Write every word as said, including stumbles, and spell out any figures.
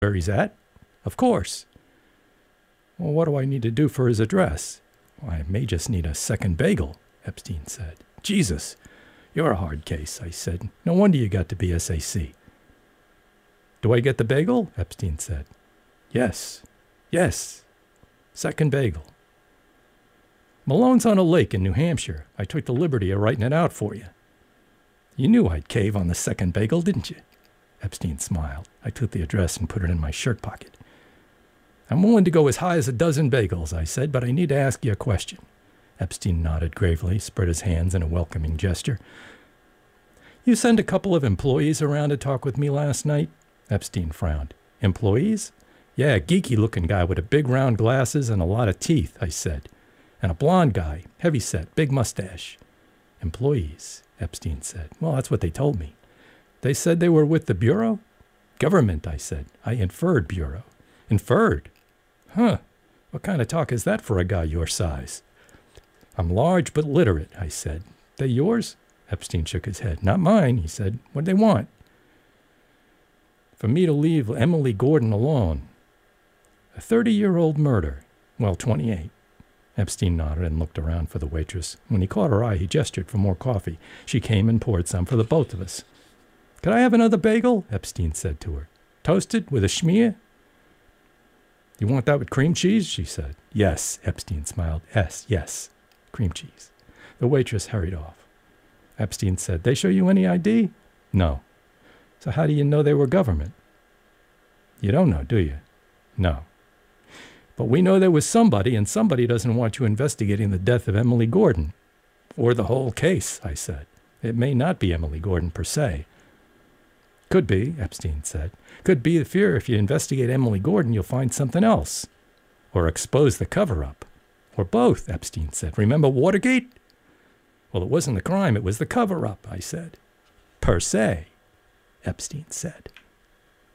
where he's at? Of course. Well, what do I need to do for his address? Well, I may just need a second bagel, Epstein said. Jesus, you're a hard case, I said. No wonder you got to be S A C. Do I get the bagel? Epstein said. Yes. Yes. Second bagel. Malone's on a lake in New Hampshire. I took the liberty of writing it out for you. You knew I'd cave on the second bagel, didn't you? Epstein smiled. I took the address and put it in my shirt pocket. I'm willing to go as high as a dozen bagels, I said, but I need to ask you a question. Epstein nodded gravely, spread his hands in a welcoming gesture. You sent a couple of employees around to talk with me last night? Epstein frowned. Employees? Yeah, a geeky-looking guy with a big round glasses and a lot of teeth, I said. And a blonde guy, heavy-set, big mustache. Employees, Epstein said. Well, that's what they told me. They said they were with the Bureau? Government, I said. I inferred Bureau. Inferred? Huh. What kind of talk is that for a guy your size? I'm large but literate, I said. They yours? Epstein shook his head. Not mine, he said. What'd they want? For me to leave Emily Gordon alone. A thirty-year-old murder. Well, twenty-eight. Epstein nodded and looked around for the waitress. When he caught her eye, he gestured for more coffee. She came and poured some for the both of us. Could I have another bagel? Epstein said to her. Toasted with a schmear? You want that with cream cheese? She said. Yes, Epstein smiled. Yes, yes. Cream cheese. The waitress hurried off. Epstein said, They show you any I D? No. So how do you know they were government? You don't know, do you? No. But we know there was somebody, and somebody doesn't want you investigating the death of Emily Gordon. Or the whole case, I said. It may not be Emily Gordon per se. Could be, Epstein said. Could be the fear if you investigate Emily Gordon, you'll find something else. Or expose the cover-up. Or both, Epstein said. Remember Watergate? Well, it wasn't the crime, it was the cover-up, I said. Per se, Epstein said.